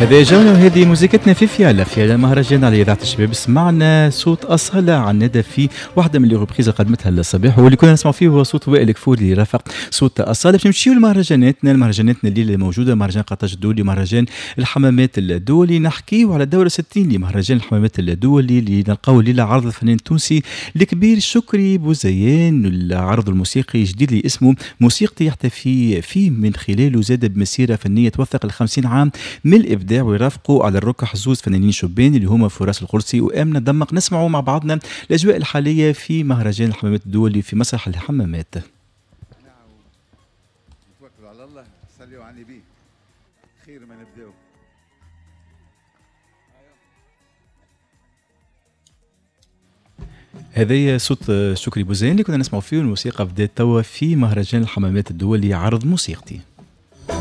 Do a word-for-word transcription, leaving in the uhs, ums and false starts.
هذا جونا وهذه موسيقتنا في فيالا فيالا مهرجان على اذاعه الشباب. سمعنا صوت اصاله عن ندى في واحده من اللي روبريز قدمتها الصباح، واللي كنا نسمع فيه هو صوت وائل كفور اللي رافق صوت اصاله. باش نمشيو لمهرجاناتنا، المهرجاناتنا اللي موجوده مهرجان قطاج الدولي، مهرجان الحمامات الدولي. نحكيو على الدوره ستين لمهرجان الحمامات الدولي اللي نلقاو الليله عرض الفنان التونسي الكبير شكري بوزيان، العرض الموسيقي الجديد اللي اسمه موسيقتي، يحتفي فيه من خلاله زاد بمسيره فنيه توثق ال خمسين عام من الابداع، ويرافقوا على الركح زوز فنانين شبان اللي هما فراس القرسي وامنه دمق. نسمعوا مع بعضنا الاجواء الحاليه في مهرجان الحمامات الدولي في مسرح الحمامات. نتوكلوا على الله، صليوا على النبي، خير ما نبداو. هذا صوت شكري بوزيان اللي كنا نسمعوا فيه، الموسيقى بدات توا في مهرجان الحمامات الدولي عرض موسيقتي.